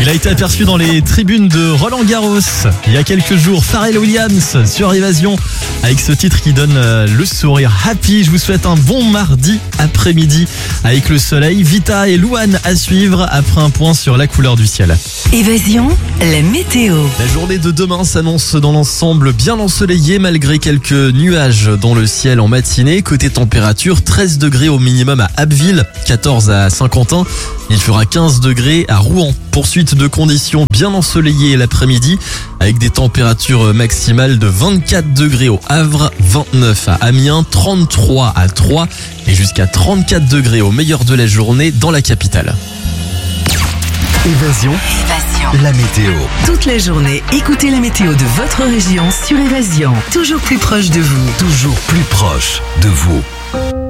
Il a été aperçu dans les tribunes de Roland-Garros il y a quelques jours. Pharrell Williams sur Évasion avec ce titre qui donne le sourire. Happy, je vous souhaite un bon mardi après-midi avec le soleil. Vita et Louane à suivre après un point sur la couleur du ciel. Évasion, la météo. La journée de demain s'annonce dans l'ensemble bien ensoleillée malgré quelques nuages dans le ciel en matinée. Côté température, 13 degrés au minimum à Abbeville, 14 à Saint-Quentin. Il fera 15 degrés à Rouen. Poursuite de conditions bien ensoleillées l'après-midi avec des températures maximales de 24 degrés au Havre, 29 à Amiens, 33 à Troyes et jusqu'à 34 degrés au meilleur de la journée dans la capitale. Évasion, la météo. Toute la journée, écoutez la météo de votre région sur Évasion. Toujours plus proche de vous. Toujours plus proche de vous.